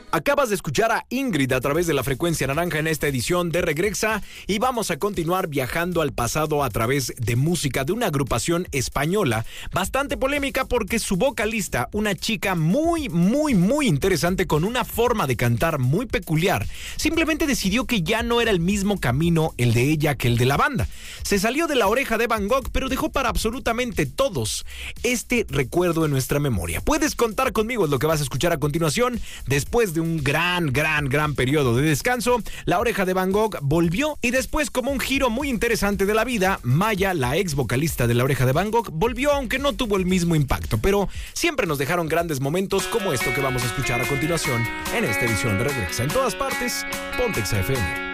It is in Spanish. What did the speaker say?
Acabas de escuchar a Ingrid a través de la frecuencia naranja en esta edición de Regrexa y vamos a continuar viajando al pasado a través de música de una agrupación española bastante polémica porque su vocalista, una chica muy interesante con una forma de cantar muy peculiar, simplemente decidió que ya no era el mismo camino el de ella que el de la banda. Se salió de La Oreja de Van Gogh, pero dejó para absolutamente todos este recuerdo en nuestra memoria. Puedes contar conmigo, es lo que vas a escuchar a continuación. Después de un gran periodo de descanso, La Oreja de Van Gogh volvió y después, como un giro muy interesante de la vida, Maya, la ex vocalista de La Oreja de Van Gogh, volvió, aunque no tuvo el mismo impacto, pero siempre nos dejaron grandes momentos como esto que vamos a escuchar a continuación en esta edición de Regrexa. En todas partes, ponte XFM.